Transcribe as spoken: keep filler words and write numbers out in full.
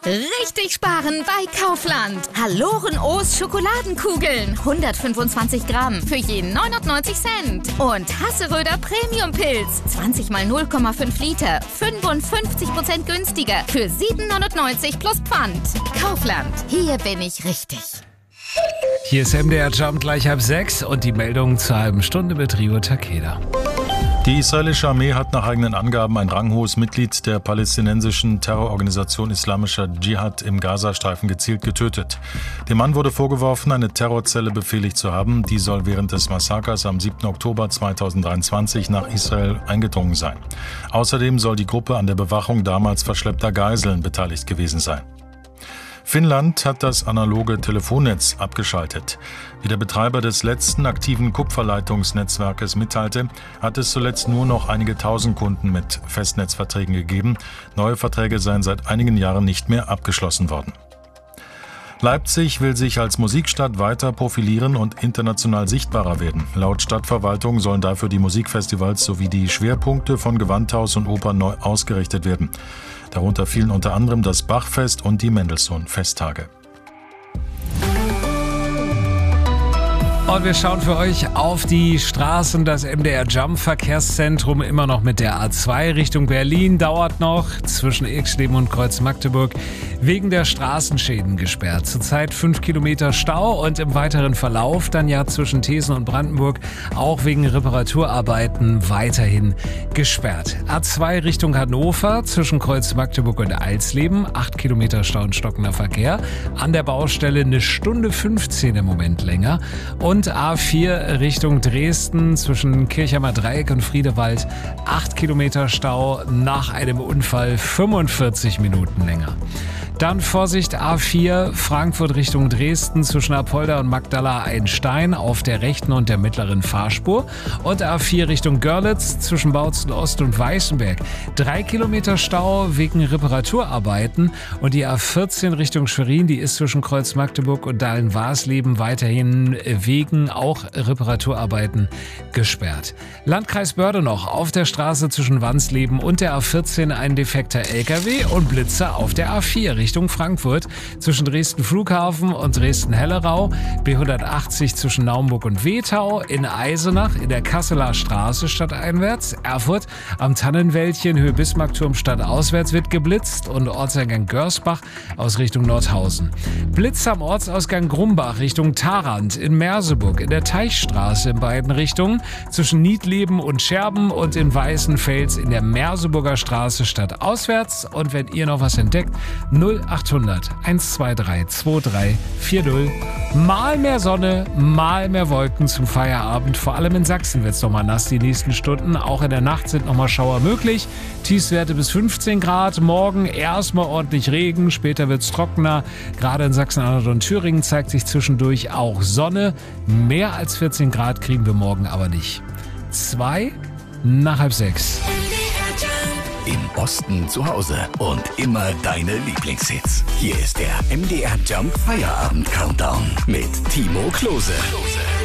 Richtig sparen bei Kaufland. Haloren O's Schokoladenkugeln. hundertfünfundzwanzig Gramm für jeden neunundneunzig Cent. Und Hasseröder Premium Pilz. zwanzig mal null Komma fünf Liter. fünfundfünfzig Prozent günstiger. Für sieben neunundneunzig plus Pfand. Kaufland. Hier bin ich richtig. Hier ist M D R Jump gleich halb sechs und die Meldung zur halben Stunde mit Rio Takeda. Die israelische Armee hat nach eigenen Angaben ein ranghohes Mitglied der palästinensischen Terrororganisation Islamischer Dschihad im Gazastreifen gezielt getötet. Dem Mann wurde vorgeworfen, eine Terrorzelle befehligt zu haben. Die soll während des Massakers am siebten Oktober zweitausenddreiundzwanzig nach Israel eingedrungen sein. Außerdem soll die Gruppe an der Bewachung damals verschleppter Geiseln beteiligt gewesen sein. Finnland hat das analoge Telefonnetz abgeschaltet. Wie der Betreiber des letzten aktiven Kupferleitungsnetzwerkes mitteilte, hat es zuletzt nur noch einige tausend Kunden mit Festnetzverträgen gegeben. Neue Verträge seien seit einigen Jahren nicht mehr abgeschlossen worden. Leipzig will sich als Musikstadt weiter profilieren und international sichtbarer werden. Laut Stadtverwaltung sollen dafür die Musikfestivals sowie die Schwerpunkte von Gewandhaus und Oper neu ausgerichtet werden. Darunter fielen unter anderem das Bachfest und die Mendelssohn-Festtage. Und wir schauen für euch auf die Straßen. Das M D R Jump Verkehrszentrum immer noch mit der A zwei Richtung Berlin dauert noch zwischen Irxleben und Kreuz Magdeburg wegen der Straßenschäden gesperrt. Zurzeit fünf Kilometer Stau und im weiteren Verlauf dann ja zwischen Thesen und Brandenburg auch wegen Reparaturarbeiten weiterhin gesperrt. A zwei Richtung Hannover zwischen Kreuz Magdeburg und Alsleben, acht Kilometer Stau und stockender Verkehr. An der Baustelle eine Stunde fünfzehn im Moment länger. Und Und A vier Richtung Dresden zwischen Kirchheimer Dreieck und Friedewald. acht Kilometer Stau, nach einem Unfall fünfundvierzig Minuten länger. Dann Vorsicht A vier Frankfurt Richtung Dresden zwischen Apolda und Magdala Einstein auf der rechten und der mittleren Fahrspur. Und A vier Richtung Görlitz zwischen Bautzen Ost und Weißenberg. Drei Kilometer Stau wegen Reparaturarbeiten. Und die A vierzehn Richtung Schwerin, die ist zwischen Kreuz Magdeburg und Dahlen-Warsleben weiterhin wegen auch Reparaturarbeiten gesperrt. Landkreis Börde noch auf der Straße zwischen Wansleben und der A vierzehn ein defekter L K W und Blitzer auf der A vier Richtung Frankfurt zwischen Dresden Flughafen und Dresden-Hellerau, B hundertachtzig zwischen Naumburg und Wetau, in Eisenach in der Kasseler Straße stadteinwärts, Erfurt am Tannenwäldchen Höhe Bismarckturm stadtauswärts wird geblitzt und Ortseingang Görsbach aus Richtung Nordhausen. Blitz am Ortsausgang Grumbach Richtung Tharandt in Merseburg in der Teichstraße in beiden Richtungen zwischen Niedleben und Scherben und in Weißenfels in der Merseburger Straße stadtauswärts. Und wenn ihr noch was entdeckt, null achthundert eins zwei drei zwei drei vier null. Mal mehr Sonne, mal mehr Wolken zum Feierabend. Vor allem in Sachsen wird es nochmal nass die nächsten Stunden. Auch in der Nacht sind nochmal Schauer möglich. Tiefstwerte bis fünfzehn Grad. Morgen erstmal ordentlich Regen, später wird es trockener. Gerade in Sachsen-Anhalt und Thüringen zeigt sich zwischendurch auch Sonne. Mehr als vierzehn Grad kriegen wir morgen aber nicht. Zwei nach halb sechs. Im Osten zu Hause und immer deine Lieblingshits. Hier ist der M D R Jump Feierabend Countdown mit Timo Klose.